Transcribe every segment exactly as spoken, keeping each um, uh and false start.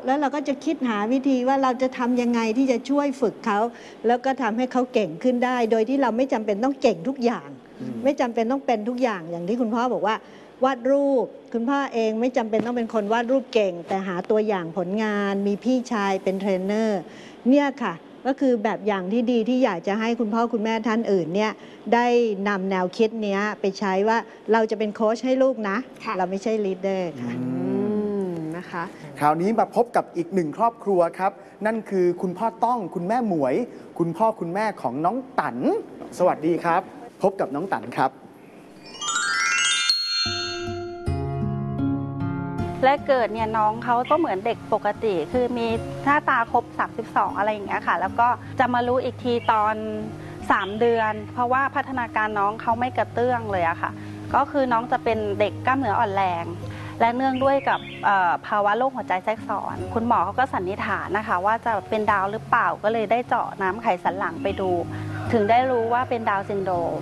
แล้วเราก็จะคิดหาวิธีว่าเราจะทำยังไงที่จะช่วยฝึกเขาแล้วก็ทำให้เขาเก่งขึ้นได้โดยที่เราไม่จำเป็นต้องเก่งทุกอย่างไม่จำเป็นต้องเป็นทุกอย่างอย่างที่คุณพ่อบอกว่าวาดรูปคุณพ่อเองไม่จำเป็นต้องเป็นคนวาดรูปเก่งแต่หาตัวอย่างผลงานมีพี่ชายเป็นเทรนเนอร์เนี่ยค่ะก็คือแบบอย่างที่ดีที่อยากจะให้คุณพ่อคุณแม่ท่านอื่นเนี่ยได้นำแนวคิดนี้ไปใช้ว่าเราจะเป็นโค้ชให้ลูกนะเราไม่ใช่ลีดเดอร์ค่ะนะคะคราวนี้มาพบกับอีกหนึ่งครอบครัวครับนั่นคือคุณพ่อต้องคุณแม่หมวยคุณพ่อคุณแม่ของน้องตันสวัสดีครับพบกับน้องตันครับและเกิดเนี่ยน้องเขาก็เหมือนเด็กปกติคือมีหน้าตาครบสามสิบสองอะไรอย่างเงี้ยค่ะแล้วก็จะมารู้อีกทีตอนสามเดือนเพราะว่าพัฒนาการน้องเขาไม่กระเตื้องเลยอะค่ะก็คือน้องจะเป็นเด็กกล้ามเนื้ออ่อนแรงและเนื่องด้วยกับภาวะโรคหัวใจแทรกซ้อนคุณหมอเขาก็สันนิษฐานนะคะว่าจะเป็นดาวหรือเปล่าก็เลยได้เจาะน้ำไขสันหลังไปดูถึงได้รู้ว่าเป็นดาวน์ซินโดรม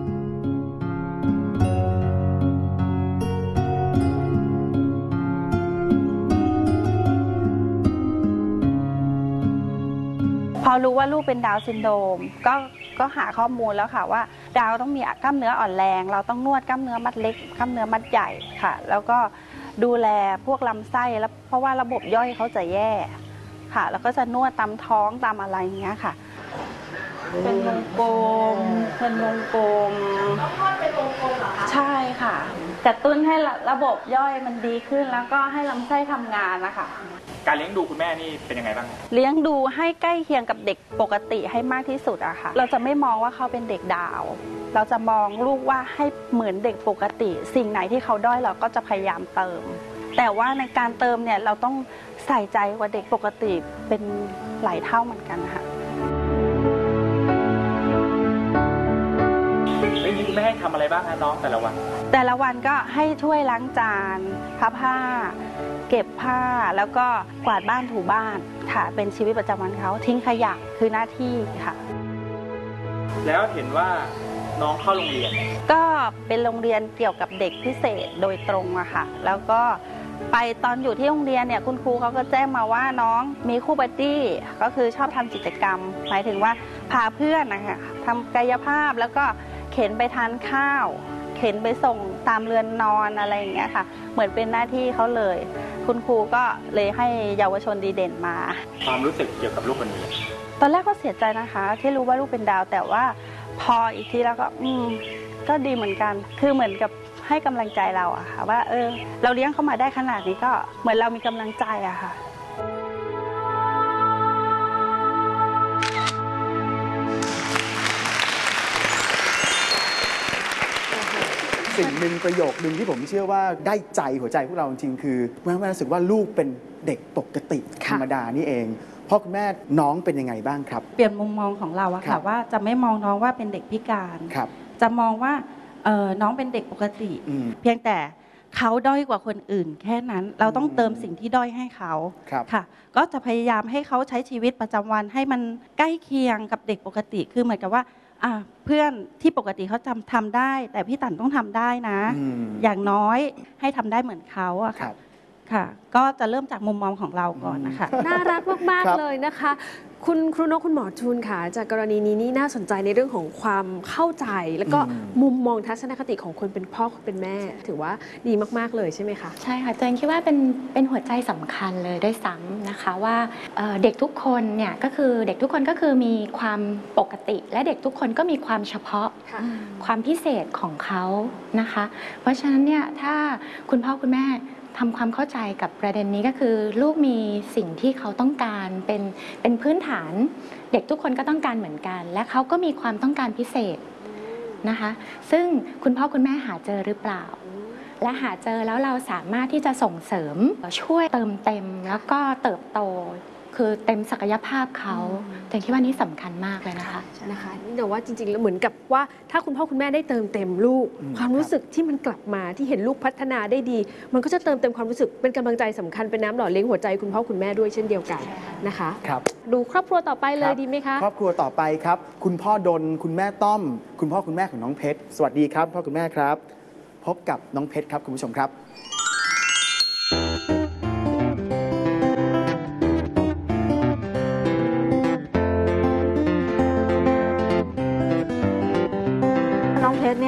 พอรู้ว่าลูกเป็นดาวน์ซินโดรมก็ก็หาข้อมูลแล้วค่ะว่าดาวต้องมีกล้ามเนื้ออ่อนแรงเราต้องนวดกล้ามเนื้อมัดเล็กกล้ามเนื้อมัดใหญ่ค่ะแล้วก็ดูแลพวกลำไส้แล้วเพราะว่าระบบย่อยเขาจะแย่ค่ะแล้วก็จะนวดตามท้องตามอะไรอย่างเงี้ยค่ะเป็นวงกลมเป็นวงกลมเป็นวงกลมเหรอคะใช่ค่ะกระตุ้นให้ระบบย่อยมันดีขึ้นแล้วก็ให้ลำไส้ทำงานนะคะการเลี้ยงดูคุณแม่นี่เป็นยังไงบ้างเลี้ยงดูให้ใกล้เคียงกับเด็กปกติให้มากที่สุดอะค่ะเราจะไม่มองว่าเขาเป็นเด็กดาวเราจะมองลูกว่าให้เหมือนเด็กปกติสิ่งไหนที่เขาด้อยเราก็จะพยายามเติมแต่ว่าในการเติมเนี่ยเราต้องใส่ใจกว่าเด็กปกติเป็นหลายเท่าเหมือนกันค่ะแล้วนี่คุณแม่ให้ทำอะไรบ้างคะน้องแต่ละวันแต่ละวันก็ให้ช่วยล้างจานพับผ้าเก็บผ้าแล้วก็กวาดบ้านถูบ้านค่ะเป็นชีวิตประจำวันเขาทิ้งขยะคือหน้าที่ค่ะแล้วเห็นว่าน้องเข้าโรงเรียนก็เป็นโรงเรียนเกี่ยวกับเด็กพิเศษโดยตรงอะค่ะแล้วก็ไปตอนอยู่ที่โรงเรียนเนี่ยคุณครูเขาก็แจ้งมาว่าน้องมีคู่บัดดี้ก็คือชอบทำกิจกรรมหมายถึงว่าพาเพื่อนนะคะทำกายภาพแล้วก็เข็นไปทานข้าวเข็นไปส่งตามเรือนนอนอะไรอย่างเงี้ยค่ะเหมือนเป็นหน้าที่เขาเลยคุณครูก็เลยให้เยาวชนดีเด่นมาความรู้สึกเกี่ยวกับลูกคนนี้ตอนแรกก็เสียใจนะคะที่รู้ว่าลูกเป็นดาวแต่ว่าพออีกทีแล้วก็อืมก็ดีเหมือนกันคือเหมือนกับให้กำลังใจเราอะค่ะว่าเออเราเลี้ยงเขามาได้ขนาดนี้ก็เหมือนเรามีกำลังใจอะค่ะสิ่งหนึ่งประโยคหนึ่งที่ผมเชื่อว่าได้ใจหัวใจพวกเราจริงๆคือแม่แม่รู้สึกว่าลูกเป็นเด็กปกติธรรมดานี่เองพ่อคุณแม่น้องเป็นยังไงบ้างครับเปลี่ยนมุมมองของเราอะค่ะว่าจะไม่มองน้องว่าเป็นเด็กพิการจะมองว่าน้องเป็นเด็กปกติเพียงแต่เขาด้อยกว่าคนอื่นแค่นั้นเราต้องเติมสิ่งที่ด้อยให้เขาค่ะก็จะพยายามให้เขาใช้ชีวิตประจำวันให้มันใกล้เคียงกับเด็กปกติคือเหมือนกับว่าเพื่อนที่ปกติเขาจำทำได้แต่พี่ตันต้องทำได้นะ อ, อย่างน้อยให้ทำได้เหมือนเขาอะค่ะค่ะก็จะเริ่มจากมุมมองของเราก่อนนะคะน่ารักมากๆเลยนะคะคุณครูนกคุณหมอจูนค่ะจากกรณีนี้นี่น่าสนใจในเรื่องของความเข้าใจแล้วก็มุมมองทัศนคติของคนเป็นพ่อคนเป็นแม่ถือว่าดีมากๆเลยใช่ไหมคะใช่ค่ะเจนคิดว่าเป็นเป็นหัวใจสำคัญเลยด้วยซ้ำนะคะว่าเด็กทุกคนเนี่ยก็คือเด็กทุกคนก็คือมีความปกติและเด็กทุกคนก็มีความเฉพาะความพิเศษของเขานะคะเพราะฉะนั้นเนี่ยถ้าคุณพ่อคุณแม่ทำความเข้าใจกับประเด็นนี้ก็คือลูกมีสิ่งที่เขาต้องการเป็นเป็นพื้นฐานเด็กทุกคนก็ต้องการเหมือนกันและเขาก็มีความต้องการพิเศษนะคะซึ่งคุณพ่อคุณแม่หาเจอหรือเปล่าและหาเจอแล้วเราสามารถที่จะส่งเสริมช่วยเติมเต็มแล้วก็เติบโตคือเต็มศักยภาพเขาแต่คิดว่านี่สำคัญมากเลยนะคะนะคะนี่แต่ว่าจริงๆแล้วเหมือนกับว่าถ้าคุณพ่อคุณแม่ได้เติมเต็มลูกความรู้สึกที่มันกลับมาที่เห็นลูกพัฒนาได้ดีมันก็จะเติมเต็มความรู้สึกเป็นกำลังใจสำคัญเป็นน้ำหล่อเลี้ยงหัวใจคุณพ่อคุณแม่ด้วยเช่นเดียวกันนะคะครับดูครอบครัวต่อไปเลยดีไหมคะครอบครัวต่อไปครับคุณพ่อดลคุณแม่ต้อมคุณพ่อคุณแม่ของน้องเพชรสวัสดีครับพ่อคุณแม่ครับพบกับน้องเพชรครับคุณผู้ชมครับ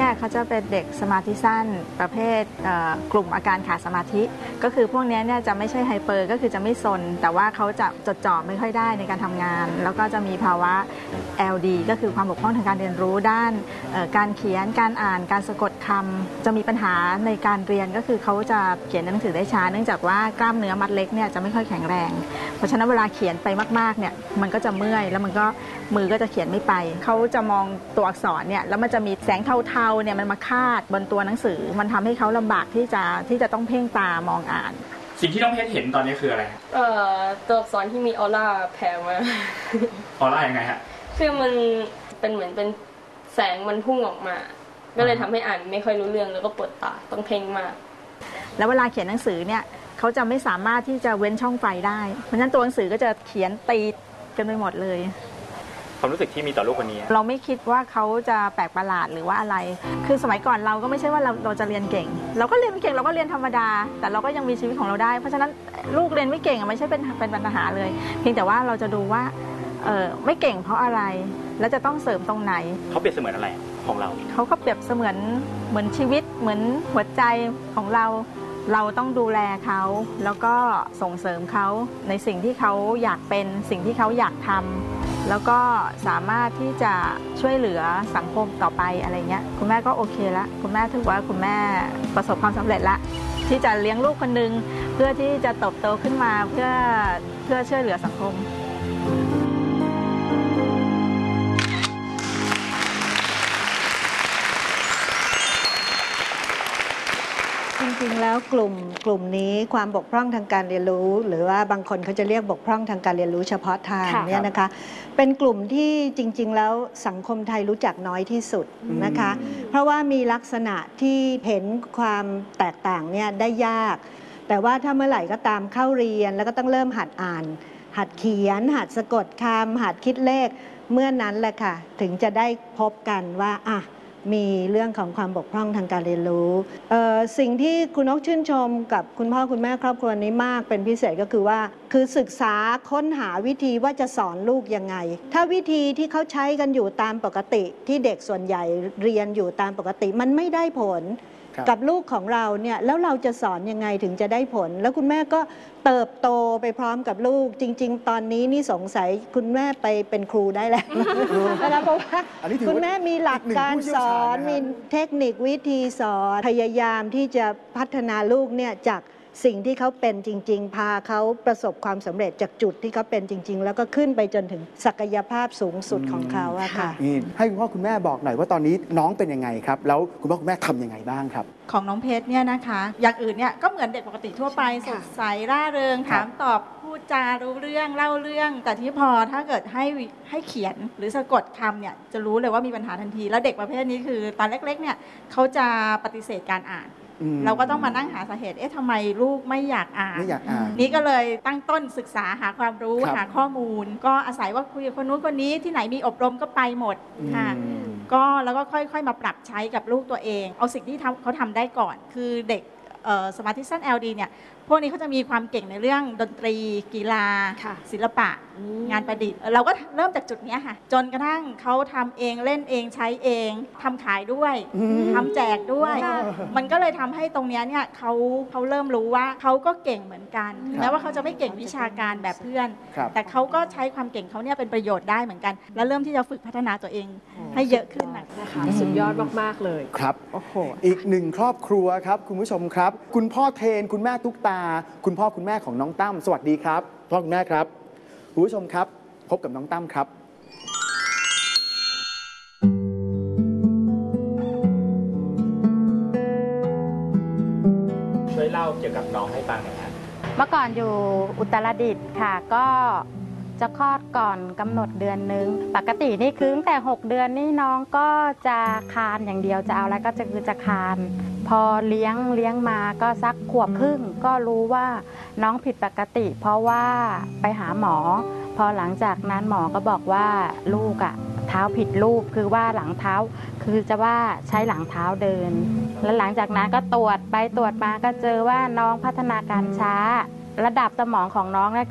กเขาจะเป็นเด็กสมาธิสั้นประเภทกลุ่มอาการขาดสมาธิก็คือพวกนี้เนี่ยจะไม่ใช่ไฮเปอร์ก็คือจะไม่ซนแต่ว่าเขาจะจดจ่อไม่ค่อยได้ในการทำงานแล้วก็จะมีภาวะ แอล ดี ก็คือความบกพร่องทางการเรียนรู้ด้านการเขียนการอ่านการสะกดคำจะมีปัญหาในการเรียนก็คือเขาจะเขียนหนังสือได้ช้าเนื่องจากว่ากล้ามเนื้อมัดเล็กเนี่ยจะไม่ค่อยแข็งแรงเพราะฉะนั้นเวลาเขียนไปมากๆเนี่ยมันก็จะเมื่อยแล้วมันก็มือก็จะเขียนไม่ไปเขาจะมองตัวอักษรเนี่ยแล้วมันจะมีแสงเทาๆเนี่ยมันมาคาดบนตัวหนังสือมันทำให้เขาลำบากที่จะที่จะต้องเพ่งตามองอ่านสิ่งที่น้องเพชรเห็นตอนนี้คืออะไรเอ่อตัวอักษรที่มีออร่าแผ่มาออร่ายังไงฮะคือมันเป็นเหมือนเป็นแสงมันพุ่งออกมาก็เลยทำให้อ่านไม่ค่อยรู้เรื่องแล้วก็ปวดตาต้องเพ่งมากแล้วเวลาเขียนหนังสือเนี่ยเขาจะไม่สามารถที่จะเว้นช่องไฟได้เพราะฉะนั้นตัวหนังสือก็จะเขียนตีกันไปหมดเลยความรู้สึกที่มีต่อลูกคนนี้เราไม่คิดว่าเขาจะแปลกประหลาดหรือว่าอะไรคือสมัยก่อนเราก็ไม่ใช่ว่าเราเราจะเรียนเก่งเราก็เรียนไม่เก่งเราก็เรียนธรรมดาแต่เราก็ยังมีชีวิตของเราได้เพราะฉะนั้นลูกเรียนไม่เก่งไม่ใช่เป็นเป็นปัญหาเลยเพียงแต่ว่าเราจะดูว่าเออไม่เก่งเพราะอะไรแล้วจะต้องเสริมตรงไหนเขาเปรียบเสมือนอะไรของเราเขาก็เปรียบเสมือนเหมือนชีวิตเหมือนหัวใจของเราเราต้องดูแลเขาแล้วก็ส่งเสริมเขาในสิ่งที่เขาอยากเป็นสิ่งที่เขาอยากทำแล้วก็สามารถที่จะช่วยเหลือสังคมต่อไปอะไรเงี้ยคุณแม่ก็โอเคละคุณแม่ถือว่าคุณแม่ประสบความสำเร็จละที่จะเลี้ยงลูกคนนึงเพื่อที่จะเติบโตขึ้นมาเพื่อเพื่อช่วยเหลือสังคมจริงๆแล้วกลุ่มกลุ่มนี้ความบกพร่องทางการเรียนรู้หรือว่าบางคนเขาจะเรียกบกพร่องทางการเรียนรู้เฉพาะทางเนี่ยนะคะเป็นกลุ่มที่จริงๆแล้วสังคมไทยรู้จักน้อยที่สุดนะคะเพราะว่ามีลักษณะที่เห็นความแตกต่างเนี่ยได้ยากแต่ว่าถ้าเมื่อไหร่ก็ตามเข้าเรียนแล้วก็ต้องเริ่มหัดอ่านหัดเขียนหัดสะกดคำหัดคิดเลขเมื่อนั้นแหละค่ะถึงจะได้พบกันว่าอ่ะมีเรื่องของความบกพร่องทางการเรียนรู้สิ่งที่คุณนกชื่นชมกับคุณพ่อคุณแม่ครอบครัวนี้มากเป็นพิเศษก็คือว่าคือศึกษาค้นหาวิธีว่าจะสอนลูกยังไงถ้าวิธีที่เขาใช้กันอยู่ตามปกติที่เด็กส่วนใหญ่เรียนอยู่ตามปกติมันไม่ได้ผลกับลูกของเราเนี่ยแล้วเราจะสอนยังไงถึงจะได้ผลแล้วคุณแม่ก็เติบโตไปพร้อมกับลูกจริงๆตอนนี้นี่สงสัยคุณแม่ไปเป็นครูได้แล้วนะคะเพราะว่าคุณแม่มีหลักการสอนมีเทคนิควิธีสอนพยายามที่จะพัฒนาลูกเนี่ยจากสิ่งที่เขาเป็นจริงๆพาเขาประสบความสำเร็จจากจุดที่เขาเป็นจริงๆแล้วก็ขึ้นไปจนถึงศักยภาพสูงสุดของเขาอะค่ะให้คุณพ่อคุณแม่บอกหน่อยว่าตอนนี้น้องเป็นยังไงครับแล้วคุณพ่อคุณแม่ทำยังไงบ้างครับของน้องเพชรเนี่ยนะคะอย่างอื่นเนี่ยก็เหมือนเด็กปกติทั่วไปสดใสร่าเริงถามตอบพูดจารู้เรื่องเล่าเรื่องแต่ที่พอถ้าเกิดให้ให้เขียนหรือสะกดคำเนี่ยจะรู้เลยว่ามีปัญหาทันทีแล้วเด็กประเภทนี้คือตอนเล็กๆเนี่ยเขาจะปฏิเสธการอ่านเราก็ต้องมานั่งหาสาเหตุเอ๊ะทำไมลูกไม่อยากอ่านนี่ก็เลยตั้งต้นศึกษาหาความรู้หาข้อมูลก็อาศัยว่าคุยกับคนนู้นคนนี้ที่ไหนมีอบรมก็ไปหมดค่ะก็แล้วก็ค่อยๆมาปรับใช้กับลูกตัวเองเอาสิ่งที่เขาทำได้ก่อนคือเด็กสมาธิสั้น แอล ดี เนี่ยพวกนี้เขาจะมีความเก่งในเรื่องดนตรีกีฬาศิลปะงานประดิษฐ์เราก็เริ่มจากจุดนี้ค่ะจนกระทั่งเขาทำเองเล่นเองใช้เองทำขายด้วยทำแจกด้วยมันก็เลยทำให้ตรงนี้เนี่ยเขาเขาเริ่มรู้ว่าเขาก็เก่งเหมือนกันแม้ว่าเขาจะไม่เก่งวิชาการแบบเพื่อนแต่เขาก็ใช้ความเก่งเขาเนี่ยเป็นประโยชน์ได้เหมือนกันแล้วเริ่มที่จะฝึกพัฒนาตัวเองให้เยอะขึ้นนะคะสุดยอดมากๆเลยครับโอ้โหอีกหนึ่งครอบครัวครับคุณผู้ชมครับคุณพ่อเทนคุณแม่ตุ๊กตาคุณพ่อคุณแม่ของน้องตั้มสวัสดีครับพ่อคุณแม่ครับคุณผู้ชมครับพบกับน้องตั้มครับช่วยเล่าเกี่ยวกับน้องให้ฟังหน่อยครับเมื่อก่อนอยู่อุตรดิตถ์ค่ะก็จะคลอดก่อนกำหนดเดือนนึงปกตินี่คือตั้งแต่หกเดือนนี่น้องก็จะคลานอย่างเดียวจะเอาอะไรก็จะคือจะคลานพอเลี้ยงเลี้ยงมาก็สักขวบครึ่งก็รู้ว่าน้องผิดปกติเพราะว่าไปหาหมอพอหลังจากนั้นหมอก็บอกว่าลูกอ่ะเท้าผิดรูปคือว่าหลังเท้าคือจะว่าใช้หลังเท้าเดินแล้วหลังจากนั้นก็ตรวจไปตรวจมาก็เจอว่าน้องพัฒนาการช้าระดับสมองของน้อง